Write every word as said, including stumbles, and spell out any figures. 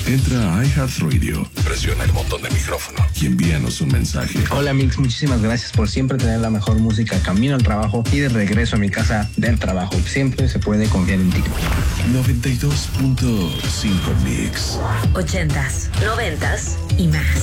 Entra a iHeartRadio, presiona el botón de micrófono y envíanos un mensaje. Hola Mix, muchísimas gracias por siempre tener la mejor música camino al trabajo y de regreso a mi casa del trabajo. Siempre se puede confiar en ti. noventa y dos punto cinco Mix. Ochentas, noventas y más.